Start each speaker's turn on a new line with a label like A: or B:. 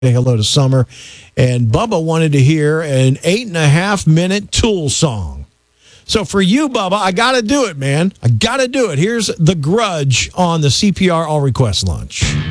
A: hello to Summer. And Bubba wanted to hear an 8.5-minute Tool song. So for you, Bubba, I got to do it, man. I got to do it. Here's The Grudge on the CPR All Request Lunch.